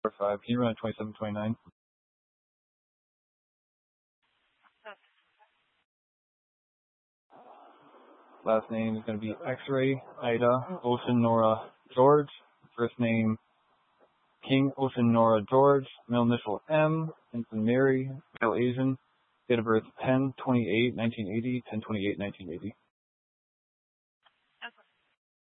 5. Can you run a 2729? Last name is going to be X-Ray Ida Ocean Nora George. First name King Ocean Nora George. Middle initial M. Infant Mary. Male Asian. Date of birth 10/28/1980. 10/28/1980.